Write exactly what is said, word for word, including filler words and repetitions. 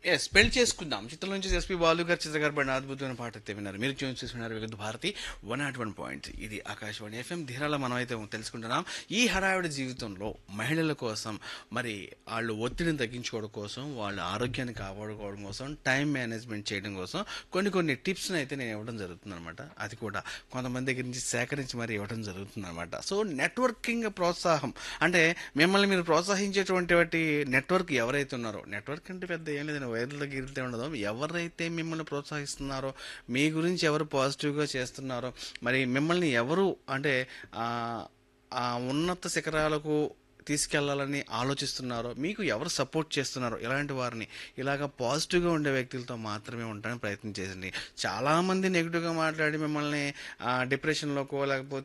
Yes పెళ్లి చేసుకుందాం చిత్రం నుంచి ఎస్పి బాలు గారు చిత్ర గారు పడిన అద్భుతమైన పాట అయితే విన్నారు. మీరు ట్యూన్ చేసుకున్నారు వివిధ Bharati one not one point ఇది ఆకాశవాణి ఎఫ్ఎం ధీరాల మనం అయితే తెలుసుకుంటున్నాం. ఈ హడావిడి జీవితంలో మహిళల కోసం మరి వాళ్ళు ఒత్తిడిని తగ్గించుకోవడం కోసం వాళ్ళ ఆరోగ్యాన్ని కాపాడుకోవడం కోసం టైం మేనేజ్మెంట్ చేయడం కోసం కొన్ని కొన్ని టిప్స్ని అయితే నేను ఇవ్వడం జరుగుతుంది అనమాట. అది కూడా కొంతమంది దగ్గర నుంచి సేకరించి మరి ఇవ్వడం జరుగుతుంది అనమాట. సో నెట్వర్కింగ్ ప్రోత్సాహం అంటే మిమ్మల్ని మీరు ప్రోత్సహించేటువంటి వాటి నెట్వర్క్ ఎవరైతే ఉన్నారో, నెట్వర్క్ అంటే పెద్ద ఏం లేదని వైర్ల గిరితే ఉండదు, ఎవరైతే మిమ్మల్ని ప్రోత్సహిస్తున్నారో, మీ గురించి ఎవరు పాజిటివ్గా చేస్తున్నారో, మరి మిమ్మల్ని ఎవరు అంటే ఆ, ఆ ఉన్నత శిఖరాలకు తీసుకెళ్లాలని ఆలోచిస్తున్నారో, మీకు ఎవరు సపోర్ట్ చేస్తున్నారో ఇలాంటి వారిని ఇలాగ పాజిటివ్గా ఉండే వ్యక్తులతో మాత్రమే ఉండడానికి ప్రయత్నం చేయండి. చాలామంది నెగిటివ్గా మాట్లాడి మిమ్మల్ని డిప్రెషన్లోకో లేకపోతే